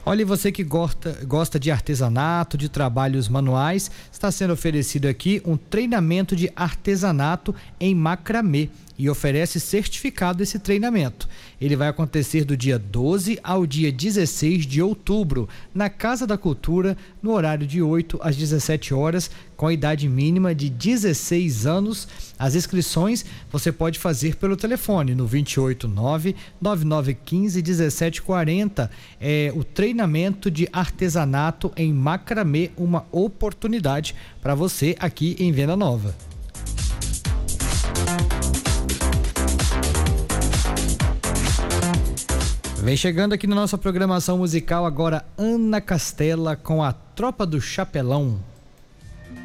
Olha, você que gosta de artesanato, de trabalhos manuais, está sendo oferecido aqui um treinamento de artesanato em macramê e oferece certificado esse treinamento. Ele vai acontecer do dia 12 ao dia 16 de outubro, na Casa da Cultura, no horário de 8 às 17 horas, com a idade mínima de 16 anos. As inscrições você pode fazer pelo telefone no 289-9915-1740. O treinamento de artesanato em macramê, uma oportunidade para você aqui em Venda Nova. Vem chegando aqui na nossa programação musical agora Ana Castela com a Tropa do Chapelão.